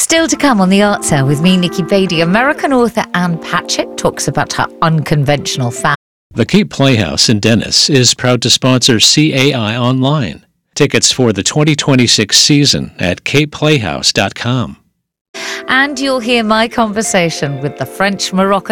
Still to come on the Art Cell with me, Nikki Beattie, American author Anne Patchett talks about her unconventional family. The Cape Playhouse in Dennis is proud to sponsor CAI Online. Tickets for the 2026 season at capeplayhouse.com. And you'll hear my conversation with the French-Moroccan